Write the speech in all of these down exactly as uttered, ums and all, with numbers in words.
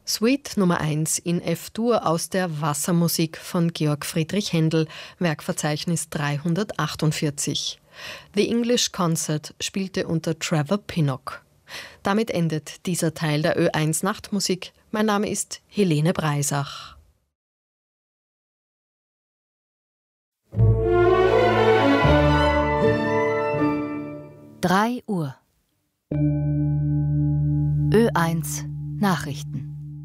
Suite Nummer eins in F-Dur aus der Wassermusik von Georg Friedrich Händel, Werkverzeichnis dreihundertachtundvierzig. The English Concert spielte unter Trevor Pinnock. Damit endet dieser Teil der Ö eins Nachtmusik. Mein Name ist Helene Breisach. drei Uhr. Ö eins Nachrichten.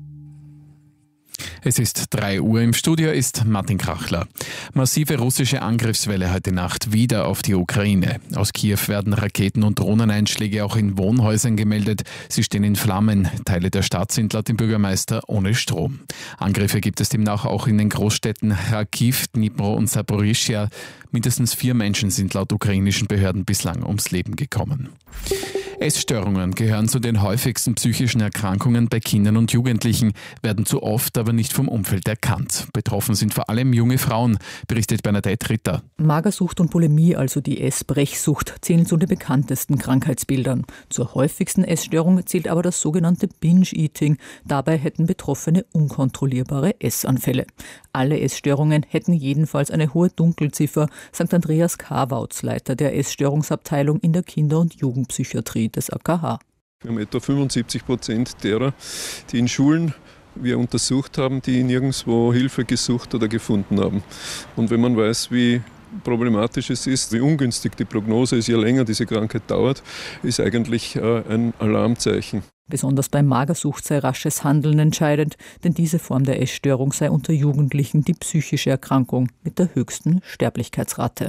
Es ist drei Uhr, im Studio ist Martin Krachler. Massive russische Angriffswelle heute Nacht wieder auf die Ukraine. Aus Kiew werden Raketen- und Drohneneinschläge auch in Wohnhäusern gemeldet. Sie stehen in Flammen. Teile der Stadt sind laut dem Bürgermeister ohne Strom. Angriffe gibt es demnach auch in den Großstädten Kharkiv, Dnipro und Saporischschja. Mindestens vier Menschen sind laut ukrainischen Behörden bislang ums Leben gekommen. Essstörungen gehören zu den häufigsten psychischen Erkrankungen bei Kindern und Jugendlichen, werden zu oft aber nicht vom Umfeld erkannt. Betroffen sind vor allem junge Frauen, berichtet Bernadette Ritter. Magersucht und Bulimie, also die Essbrechsucht, zählen zu den bekanntesten Krankheitsbildern. Zur häufigsten Essstörung zählt aber das sogenannte Binge-Eating. Dabei hätten Betroffene unkontrollierbare Essanfälle. Alle Essstörungen hätten jedenfalls eine hohe Dunkelziffer, sagt Andreas Karwautz, Leiter der Essstörungsabteilung in der Kinder- und Jugendpsychiatrie des A K H. Wir haben etwa fünfundsiebzig Prozent derer, die in Schulen wir untersucht haben, die nirgendwo Hilfe gesucht oder gefunden haben. Und wenn man weiß, wie problematisch es ist, wie ungünstig die Prognose ist, je länger diese Krankheit dauert, ist eigentlich ein Alarmzeichen. Besonders bei Magersucht sei rasches Handeln entscheidend, denn diese Form der Essstörung sei unter Jugendlichen die psychische Erkrankung mit der höchsten Sterblichkeitsrate.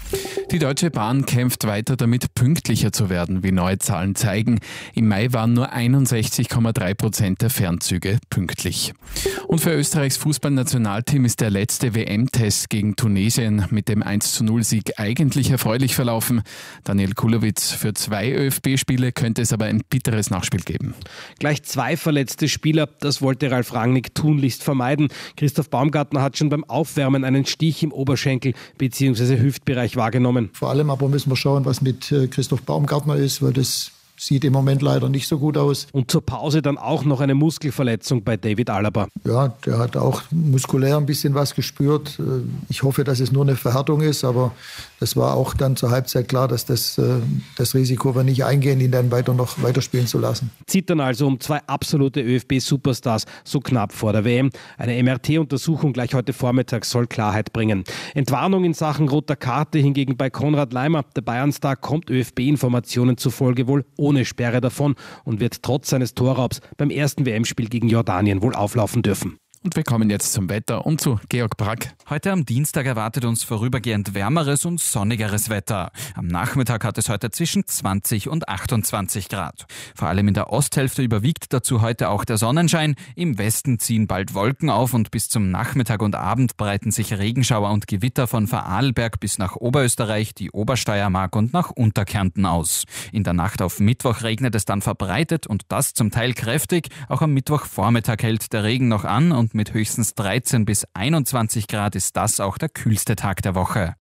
Die Deutsche Bahn kämpft weiter damit, pünktlicher zu werden, wie neue Zahlen zeigen. Im Mai waren nur einundsechzig Komma drei Prozent der Fernzüge pünktlich. Und für Österreichs Fußballnationalteam ist der letzte W M-Test gegen Tunesien mit dem eins zu null Sieg eigentlich erfreulich verlaufen. Daniel Kulowitz, für zwei ÖFB-Spiele könnte es aber ein bitteres Nachspiel geben. Gleich zwei verletzte Spieler, das wollte Ralf Rangnick tunlichst vermeiden. Christoph Baumgartner hat schon beim Aufwärmen einen Stich im Oberschenkel bzw. Hüftbereich wahrgenommen. Vor allem aber müssen wir schauen, was mit Christoph Baumgartner ist, weil das sieht im Moment leider nicht so gut aus. Und zur Pause dann auch noch eine Muskelverletzung bei David Alaba. Ja, der hat auch muskulär ein bisschen was gespürt. Ich hoffe, dass es nur eine Verhärtung ist, aber das war auch dann zur Halbzeit klar, dass das, das Risiko wir nicht eingehen, ihn dann weiter noch weiterspielen zu lassen. Zittern also um zwei absolute ÖFB-Superstars so knapp vor der W M. Eine M R T-Untersuchung gleich heute Vormittag soll Klarheit bringen. Entwarnung in Sachen roter Karte hingegen bei Konrad Laimer. Der Bayern-Star kommt ÖFB-Informationen zufolge wohl ohne Sperre davon und wird trotz seines Torraubs beim ersten W M-Spiel gegen Jordanien wohl auflaufen dürfen. Und wir kommen jetzt zum Wetter und zu Georg Brack. Heute am Dienstag erwartet uns vorübergehend wärmeres und sonnigeres Wetter. Am Nachmittag hat es heute zwischen zwanzig und achtundzwanzig Grad. Vor allem in der Osthälfte überwiegt dazu heute auch der Sonnenschein. Im Westen ziehen bald Wolken auf und bis zum Nachmittag und Abend breiten sich Regenschauer und Gewitter von Vorarlberg bis nach Oberösterreich, die Obersteiermark und nach Unterkärnten aus. In der Nacht auf Mittwoch regnet es dann verbreitet und das zum Teil kräftig. Auch am Mittwochvormittag hält der Regen noch an und mit höchstens dreizehn bis einundzwanzig Grad ist das auch der kühlste Tag der Woche.